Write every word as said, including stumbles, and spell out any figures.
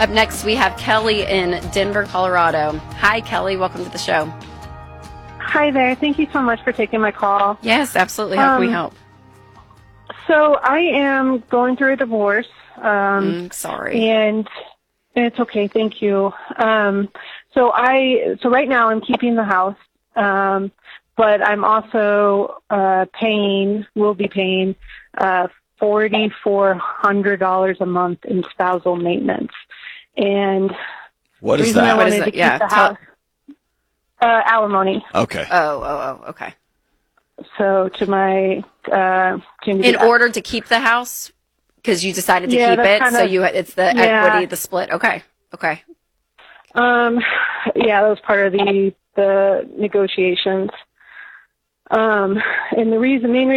Up next, we have Kelly in Denver, Colorado. Hi, Kelly. Welcome to the show. Hi there. Thank you so much for taking my call. Yes, absolutely. How um, can we help? So I am going through a divorce. Um, Mm, sorry. And it's okay. Thank you. Um, so I, so right now I'm keeping the house. Um, but I'm also, uh, paying, will be paying, uh, four thousand four hundred dollars a month in spousal maintenance. And What the is reason I that? What is wanted that? to Yeah, keep the tell- house, uh, alimony. Okay. Oh, oh, oh, okay. So to my, uh, to In order to keep the house, because you decided to Yeah, keep that's it, kind so of- you it's the yeah. equity, the split. Okay, okay. Um, yeah, that was part of the, the negotiations. Um, and the reason, main